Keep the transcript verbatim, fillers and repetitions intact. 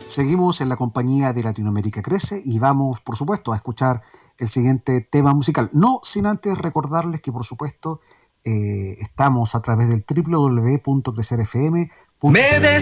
Seguimos en la compañía de Latinoamérica Crece y vamos, por supuesto, a escuchar el siguiente tema musical. No sin antes recordarles que, por supuesto, eh, estamos a través del doble u doble u doble u punto crecer f m punto c l.